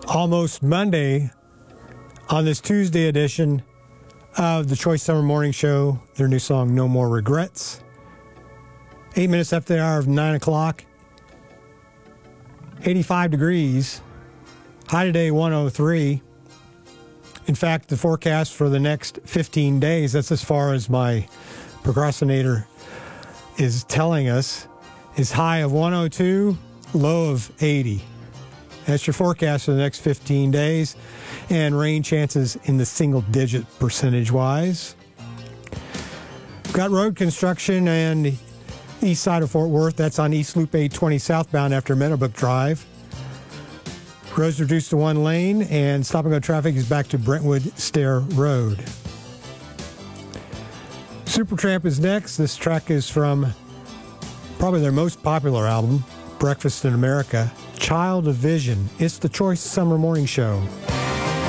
Almost Monday on this Tuesday edition of the Choice Summer Morning Show, their new song, No More Regrets. 8 minutes after the hour of 9 o'clock. 85 degrees. High today, 103. In fact, the forecast for the next 15 days, that's as far as my procrastinator is telling us, is high of 102, low of 80. That's your forecast for the next 15 days. And rain chances in the single digit percentage-wise. We've got road construction and east side of Fort Worth. That's on East Loop 820 southbound after Meadowbrook Drive. Roads reduced to one lane, and stop-and-go traffic is back to Brentwood Stair Road. Supertramp is next. This track is from probably their most popular album, Breakfast in America, Child of Vision. It's the Choice Summer Morning Show.